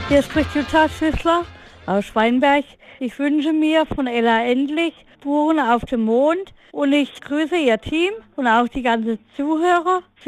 Hier spricht Jutta Schüssler aus Schweinberg. Ich wünsche mir von Ella Endlich Spuren auf dem Mond und ich grüße ihr Team und auch die ganzen Zuhörer.